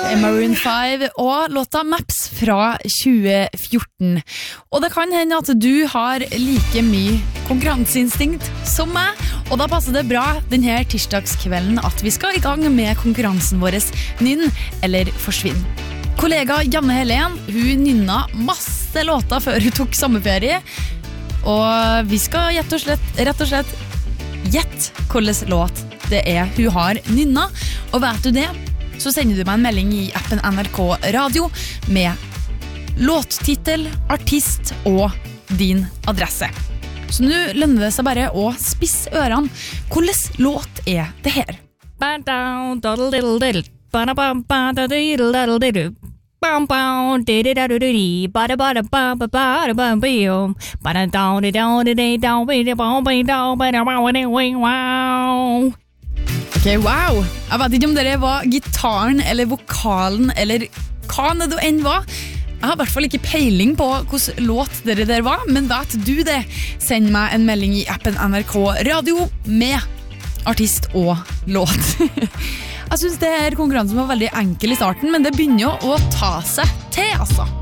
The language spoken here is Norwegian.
Maroon 5 og låta Maps fra 2014. Og det kan hende at du har like mye konkurranseinstinkt som meg, og da passer det bra denne tirsdagskvelden at vi skal i gang med konkurransen vår Nynn eller forsvinn. Kollega Janne Helen, hun nynna masse låter før hun tok sommerferie, og vi skal rett og slett gjett hvilken låt det er hun har nynna, og vet du det, så sender du meg en melding i appen NRK Radio med låttitel, artist og din adresse. Så nå lønner det seg bare å spisse ørene. Hvilken låt er det her? Ok, wow! Jeg vet ikke om det var gitaren eller vokalen eller hva det enn var. Jeg har i hvert fall ikke peiling på hvilken låt det der var, men vet du det? Send meg en melding i appen NRK Radio med artist og låt. Jeg synes det konkurransen var veldig enkel i starten, men det begynner jo å ta seg til, altså.